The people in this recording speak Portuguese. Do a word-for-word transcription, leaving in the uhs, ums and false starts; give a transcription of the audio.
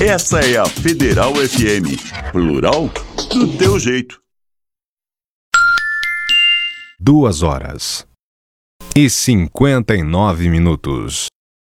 Essa é a Federal F M. Plural do teu jeito. Duas horas e cinquenta e nove minutos.